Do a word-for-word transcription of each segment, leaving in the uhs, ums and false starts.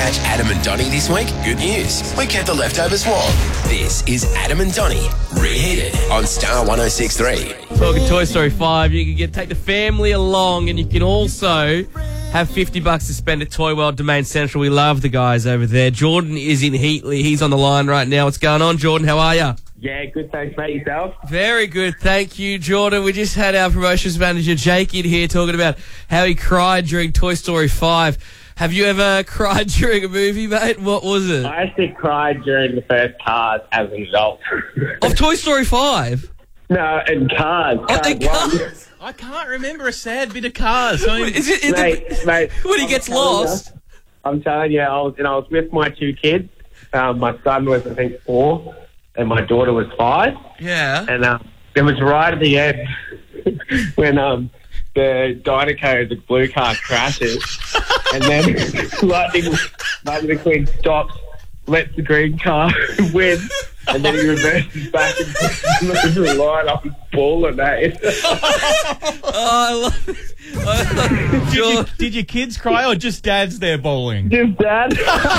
catch Adam and Donnie this week? Good news. We kept the leftovers warm. This is Adam and Donnie Reheated on Star one oh six point three. Talking Toy Story five, you can get take the family along, and you can also have fifty bucks to spend at Toy World Domain Central. We love the guys over there. Jordan is in Heatley. He's on the line right now. What's going on, Jordan? How are you? Yeah, good, thanks, mate. Yourself? Very good, thank you, Jordan. We just had our promotions manager, Jake, in here talking about how he cried during Toy Story five. Have you ever cried during a movie, mate? What was it? I actually cried during the first Cars as an adult. Of Toy Story five? No, and Cars. Oh, Cars the one. Cars. I can't remember a sad bit of Cars. I mean, Is it, is Mate, it mate, when he I'm gets telling lost? You, I'm telling you, I was, and I was with my two kids. Um, my son was, I think, four, and my daughter was five. Yeah. And um, it was right at the end when um, the Dynaco, the blue car, crashes, and then Lightning, Lightning McQueen stops, lets the green car win, and then he reverses back and looks the line up and balling, eh? Oh, I love it. I love it. did, you, Jordan. did your kids cry or just dad's there bowling? Just Dad.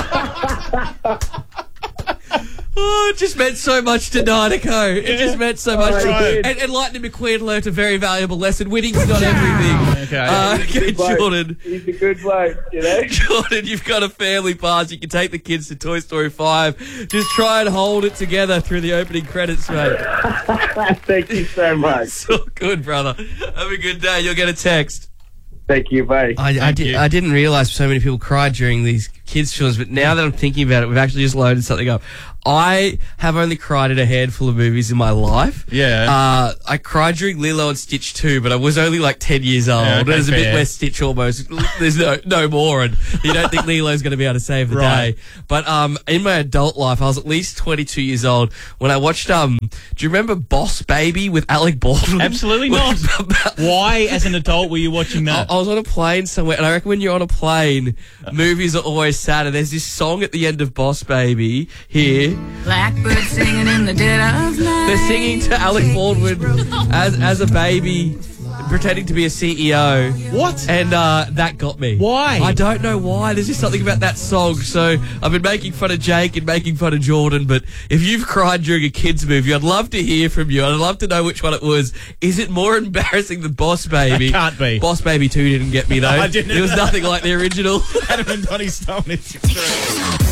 Oh, it just meant so much to Dynaco. It just meant so much. Oh, to it did. and, and Lightning McQueen learnt a very valuable lesson. Winning's not everything. Okay. Uh, He's a okay, good bloke. Jordan. He's a good bloke, you know? Jordan, you've got a family pass. You can take the kids to Toy Story five. Just try and hold it together through the opening credits, mate. Thank you so much. So good, brother. Have a good day. You'll get a text. Thank you, mate. I, I, Thank did, you. I didn't realise so many people cried during these kids' films, but now that I'm thinking about it, we've actually just loaded something up. I have only cried at a handful of movies in my life. Yeah. Uh, I cried during Lilo and Stitch two, but I was only like ten years old. Yeah, okay, There's a bit fair. where Stitch almost, there's no no more, and you don't think Lilo's going to be able to save the Right. day. But um, in my adult life, I was at least twenty-two years old when I watched, um, do you remember Boss Baby with Alec Baldwin? Absolutely not. Why, as an adult, were you watching I, that? I was on a plane somewhere, and I reckon when you're on a plane, movies are always sad. And there's this song at the end of Boss Baby here. Blackbird singing in the dead of night. They're singing to Alec Baldwin as as a baby, pretending to be a C E O. What? And uh, that got me. Why? I don't know why. There's just something about that song. So I've been making fun of Jake and making fun of Jordan, but if you've cried during a kids' movie, I'd love to hear from you. I'd love to know which one it was. Is it more embarrassing than Boss Baby? It can't be. Boss Baby two didn't get me, though. I didn't. It was nothing like the original. Adam and Donnie Stone. It's